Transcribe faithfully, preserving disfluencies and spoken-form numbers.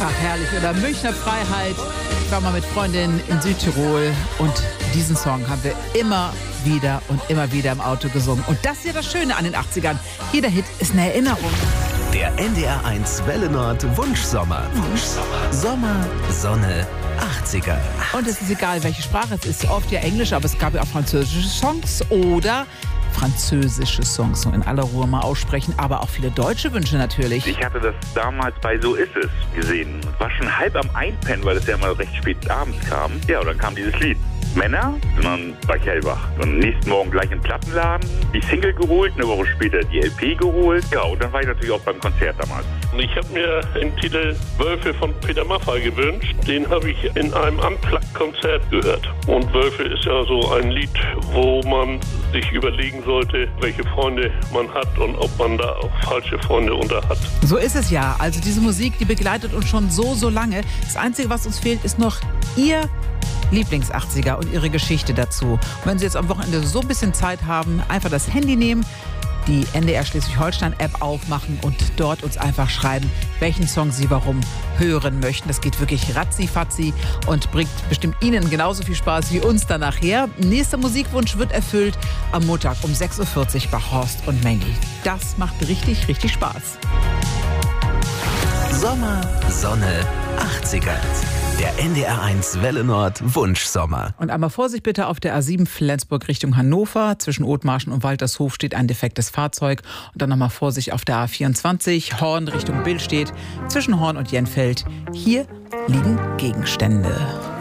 Ach, herrlich. Oder Münchner Freiheit. Ich war mal mit Freundinnen in Südtirol und diesen Song haben wir immer wieder und immer wieder im Auto gesungen. Und das ist ja das Schöne an den achtzigern. Jeder Hit ist eine Erinnerung. Der N D R eins Welle Nord Wunschsommer. Wunschsommer. Sommer, Sonne, achtziger. Und es ist egal, welche Sprache es ist. Oft ja Englisch, aber es gab ja auch französische Songs oder französische Songs, so in aller Ruhe mal aussprechen, aber auch viele deutsche Wünsche natürlich. Ich hatte das damals bei So ist es gesehen. War schon halb am Einpennen, weil es ja mal recht spät abends kam. Ja, und dann kam dieses Lied. Männer, sondern bei Hellbach. Und am nächsten Morgen gleich im Plattenladen, die Single geholt, eine Woche später die L P geholt. Ja, und dann war ich natürlich auch beim Konzert damals. Und ich habe mir den Titel Wölfe von Peter Maffay gewünscht. Den habe ich in einem Unplugged-Konzert gehört. Und Wölfe ist ja so ein Lied, wo man sich überlegen sollte, welche Freunde man hat und ob man da auch falsche Freunde unter hat. So ist es ja. Also diese Musik, die begleitet uns schon so, so lange. Das Einzige, was uns fehlt, ist noch ihr Lieblings-achtziger und ihre Geschichte dazu. Und wenn Sie jetzt am Wochenende so ein bisschen Zeit haben, einfach das Handy nehmen, die N D R Schleswig-Holstein-App aufmachen und dort uns einfach schreiben, welchen Song Sie warum hören möchten. Das geht wirklich ratzi-fatzi und bringt bestimmt Ihnen genauso viel Spaß wie uns dann nachher. Nächster Musikwunsch wird erfüllt am Montag um sechs Uhr vierzig bei Horst und Mandy. Das macht richtig, richtig Spaß. Sommer, Sonne, achtziger. Der N D R eins Welle Nord Wunschsommer. Und einmal Vorsicht bitte auf der A sieben Flensburg Richtung Hannover. Zwischen Othmarschen und Waltershof steht ein defektes Fahrzeug. Und dann nochmal Vorsicht auf der A vierundzwanzig Horn Richtung Billstedt. Zwischen Horn und Jenfeld. Hier liegen Gegenstände.